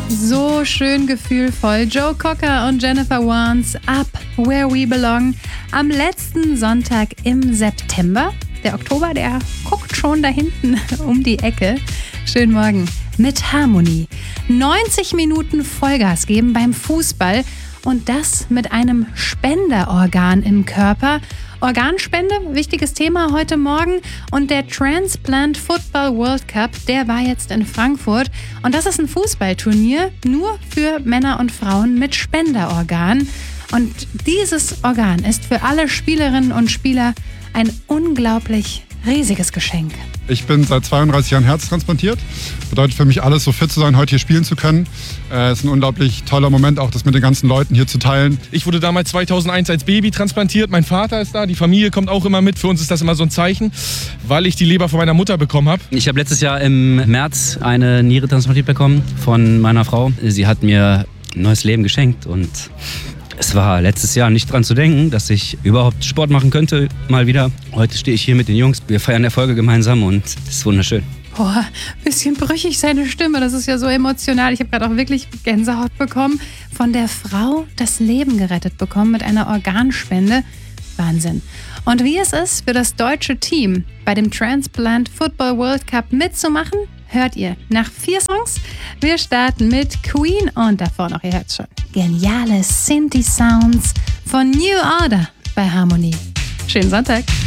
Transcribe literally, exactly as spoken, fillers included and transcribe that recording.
So schön gefühlvoll. Joe Cocker und Jennifer Warnes, Up Where We Belong. Am letzten Sonntag im September. Der Oktober, der guckt schon da hinten um die Ecke. Schönen Morgen mit Harmonie. neunzig Minuten Vollgas geben beim Fußball und das mit einem Spenderorgan im Körper. Organspende, wichtiges Thema heute Morgen. Und der Transplant Football World Cup, der war jetzt in Frankfurt. Und das ist ein Fußballturnier nur für Männer und Frauen mit Spenderorgan. Und dieses Organ ist für alle Spielerinnen und Spieler ein unglaublich riesiges Geschenk. Ich bin seit zweiunddreißig Jahren herztransplantiert. Bedeutet für mich alles, so fit zu sein, heute hier spielen zu können. Es äh, ist ein unglaublich toller Moment, auch das mit den ganzen Leuten hier zu teilen. Ich wurde damals zweitausendeins als Baby transplantiert. Mein Vater ist da, die Familie kommt auch immer mit. Für uns ist das immer so ein Zeichen, weil ich die Leber von meiner Mutter bekommen habe. Ich habe letztes Jahr im März eine Niere transplantiert bekommen von meiner Frau. Sie hat mir ein neues Leben geschenkt und es war letztes Jahr nicht dran zu denken, dass ich überhaupt Sport machen könnte, mal wieder. Heute stehe ich hier mit den Jungs, wir feiern Erfolge gemeinsam und es ist wunderschön. Boah, bisschen brüchig seine Stimme, das ist ja so emotional. Ich habe gerade auch wirklich Gänsehaut bekommen. Von der Frau das Leben gerettet bekommen mit einer Organspende. Wahnsinn. Und wie es ist, für das deutsche Team bei dem Transplant Football World Cup mitzumachen, hört ihr nach vier Songs. Wir starten mit Queen und davor noch, ihr hört schon, geniale Synthi-Sounds von New Order bei Harmonie. Schönen Sonntag.